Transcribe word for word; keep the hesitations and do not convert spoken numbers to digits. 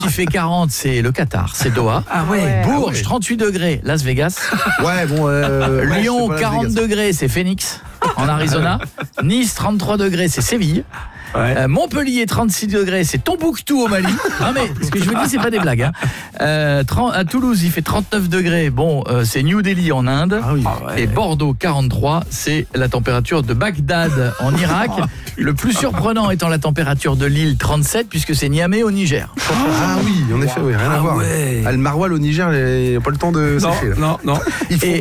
Il fait quarante, c'est le Qatar, c'est Doha. Ah ouais. Bourges, Ah ouais. trente-huit degrés, Las Vegas. Ouais, bon. Euh, ouais, Lyon, c'est pas Las quarante Vegas. degrés, c'est Phoenix, en Arizona. Nice, trente-trois degrés, c'est Séville. Ouais. Euh, Montpellier, trente-six degrés, c'est Tombouctou au Mali. Non mais ce que je vous dis, c'est pas des blagues. Hein. Euh, trente à Toulouse, il fait trente-neuf degrés. Bon, euh, c'est New Delhi en Inde. Ah oui. Et Bordeaux, quarante-trois, c'est la température de Bagdad en Irak. Le plus surprenant étant la température de l'île, trente-sept, puisque c'est Niamey au Niger. Ah oui, en effet, oui, rien à Ah voir. ouais. Ah, le maroilles au Niger, il n'y a pas le temps de Non, sécher. là. non, non. Il faut Et